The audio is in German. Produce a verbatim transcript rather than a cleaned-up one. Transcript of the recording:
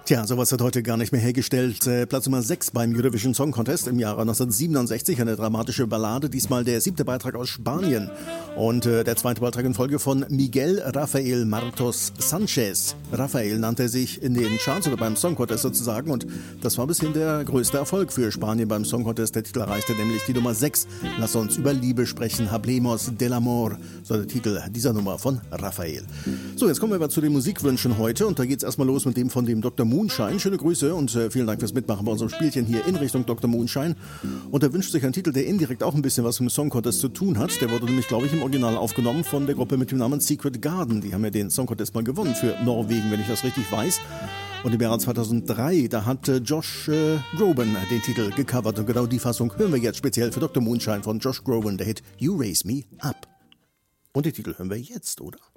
Tja, sowas wird heute gar nicht mehr hergestellt. Äh, Platz Nummer sechs beim Eurovision Song Contest im Jahre neunzehnhundertsiebenundsechzig. Eine dramatische Ballade, diesmal der siebte Beitrag aus Spanien. Und äh, der zweite Beitrag in Folge von Miguel Rafael Martos Sanchez. Rafael nannte sich in den Charts oder beim Song Contest sozusagen. Und das war bisher der größte Erfolg für Spanien beim Song Contest. Der Titel erreichte nämlich die Nummer sechs. Lass uns über Liebe sprechen. Hablemos del amor. So der Titel dieser Nummer von Rafael. So, jetzt kommen wir aber zu den Musikwünschen heute. Und da geht's erstmal los mit dem von dem Doktor Moonshine. Schöne Grüße und äh, vielen Dank fürs Mitmachen bei unserem Spielchen hier in Richtung Doktor Moonshine. Und er wünscht sich einen Titel, der indirekt auch ein bisschen was mit dem Song Contest zu tun hat. Der wurde nämlich, glaube ich, im Original aufgenommen von der Gruppe mit dem Namen Secret Garden. Die haben ja den Song Contest mal gewonnen für Norwegen, wenn ich das richtig weiß. Und im Jahre zweitausenddrei, da hat äh, Josh äh, Groban den Titel gecovert. Und genau die Fassung hören wir jetzt speziell für Doktor Moonshine von Josh Groban, der Hit You Raise Me Up. Und den Titel hören wir jetzt, oder?